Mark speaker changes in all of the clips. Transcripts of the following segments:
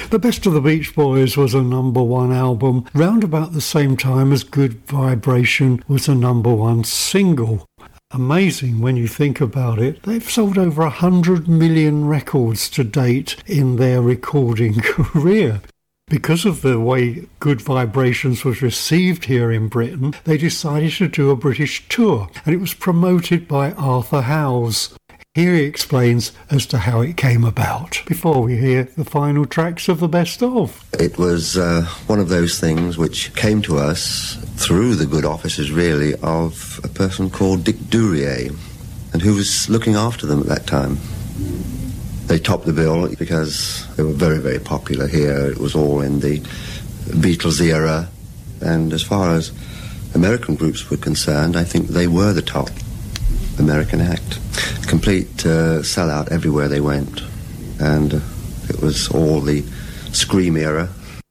Speaker 1: The Best of the Beach Boys was a #1 album, round about the same time as Good Vibration was a #1 single. Amazing when you think about it. They've sold over 100 million records to date in their recording career. Because of the way Good Vibrations was received here in Britain, they decided to do a British tour, and it was promoted by Arthur Howes. Here he explains as to how it came about, before we hear the final tracks of the best of.
Speaker 2: It was one of those things which came to us through the good offices, really, of a person called Dick Durier, and who was looking after them at that time. They topped the bill because they were very, very popular here. It was all in the Beatles era, and as far as American groups were concerned, I think they were the top American act. Complete sellout everywhere they went, and it was all the Scream era.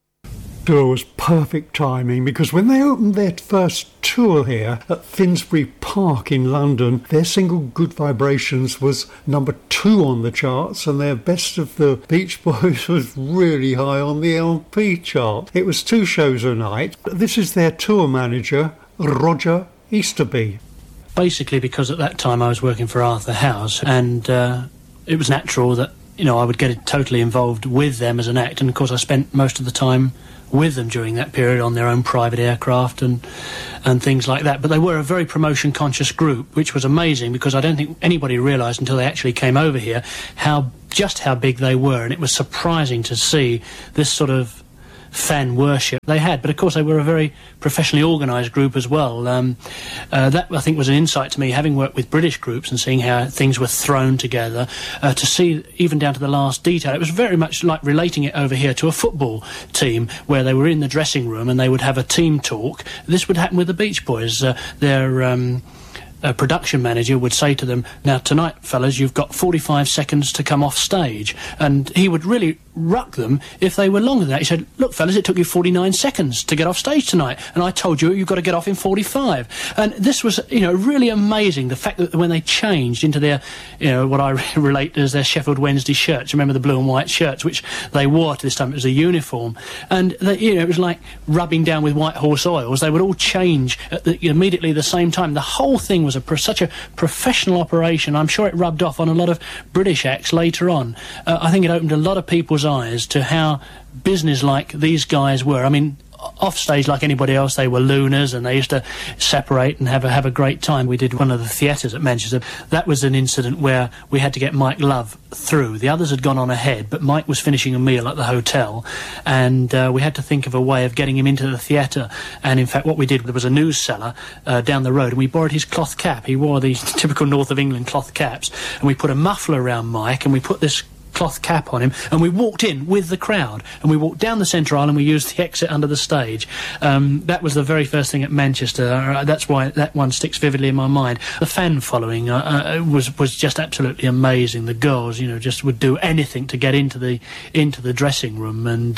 Speaker 1: Tour was perfect timing, because when they opened their first tour here at Finsbury Park in London, their single Good Vibrations was #2 on the charts, and their Best of the Beach Boys was really high on the LP chart. It was 2 shows a night. This is their tour manager, Roger Easterby.
Speaker 3: Basically, because at that time I was working for Arthur Howes, and it was natural that, you know, I would get totally involved with them as an act, and of course I spent most of the time with them during that period on their own private aircraft and things like that. But they were a very promotion-conscious group, which was amazing, because I don't think anybody realised until they actually came over here just how big they were, and it was surprising to see this sort of fan worship they had. But of course they were a very professionally organised group as well. That, I think, was an insight to me, having worked with British groups and seeing how things were thrown together, to see even down to the last detail. It was very much like relating it over here to a football team, where they were in the dressing room and they would have a team talk. This would happen with the Beach Boys. Their production manager would say to them, "Now tonight, fellas, you've got 45 seconds to come off stage," and he would really ruck them if they were longer than that. He said, "Look, fellas, it took you 49 seconds to get off stage tonight, and I told you you've got to get off in 45. And this was, you know, really amazing, the fact that when they changed into their, you know, what I relate as their Sheffield Wednesday shirts, remember the blue and white shirts, which they wore to this time, it was a uniform, and they, you know, it was like rubbing down with White Horse Oils. They would all change at immediately the same time. The whole thing was such a professional operation. I'm sure it rubbed off on a lot of British acts later on. I think it opened a lot of people's eyes to how businesslike these guys were. I mean, off stage, like anybody else, they were looners, and they used to separate and have a great time. We did one of the theatres at Manchester. That was an incident where we had to get Mike Love through. The others had gone on ahead, but Mike was finishing a meal at the hotel, and we had to think of a way of getting him into the theatre. And in fact, what we did, there was a news seller down the road, and we borrowed his cloth cap. He wore these typical North of England cloth caps, and we put a muffler around Mike, and we put this cloth cap on him, and we walked in with the crowd, and we walked down the centre aisle, and we used the exit under the stage. That was the very first thing at Manchester. That's why that one sticks vividly in my mind. The fan following was just absolutely amazing. The girls, you know, just would do anything to get into the dressing room, and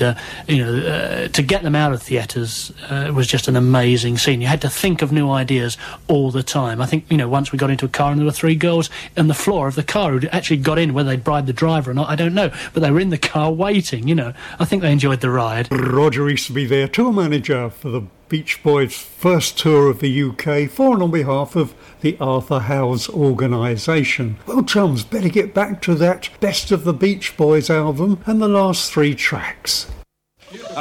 Speaker 3: to get them out of theatres was just an amazing scene. You had to think of new ideas all the time. I think, you know, once we got into a car and there were 3 girls on the floor of the car who actually got in, whether they'd bribed the driver or not, I don't know, but they were in the car waiting, you know. I think they enjoyed the ride.
Speaker 1: Roger Easterby, their tour manager for the Beach Boys' first tour of the UK, for and on behalf of the Arthur Howes organisation. Well, chums, better get back to that Best of the Beach Boys album and the last 3 tracks.